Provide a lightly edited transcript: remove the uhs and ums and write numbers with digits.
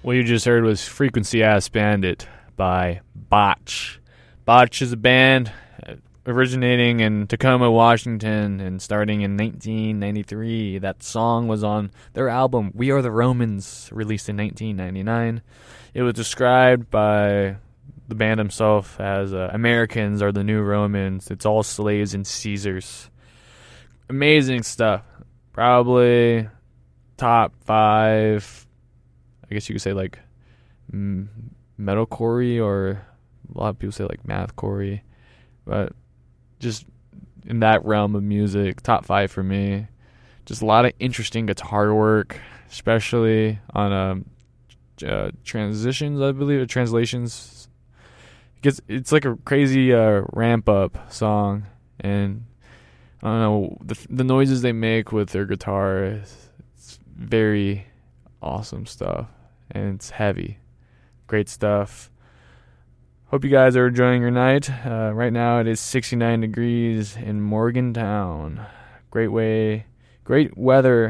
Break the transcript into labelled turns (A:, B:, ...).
A: What you just heard was Frequency Ass Bandit by Botch. Botch is a band originating in Tacoma, Washington, and starting in 1993. That song was on their album We Are the Romans, released in 1999. It was described by the band himself as Americans are the new Romans. It's all slaves and Caesars. Amazing stuff. Probably top 5, I guess you could say, like metalcore, or a lot of people say like mathcore, but just in that realm of music, top 5 for me. Just a lot of interesting guitar work, especially on transitions, I believe, or translations. It's like a crazy ramp up song, and I don't know, the noises they make with their guitar, it's very awesome stuff, and it's heavy. Great stuff. Hope you guys are enjoying your night. Right now it is 69 degrees in Morgantown. Great weather